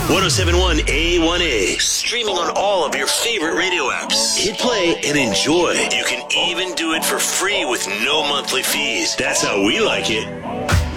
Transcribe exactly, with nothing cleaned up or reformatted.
seven point one A one A. Streaming on all of your favorite radio apps. Hit play and enjoy. You can even do it for free with no monthly fees. That's how we like it.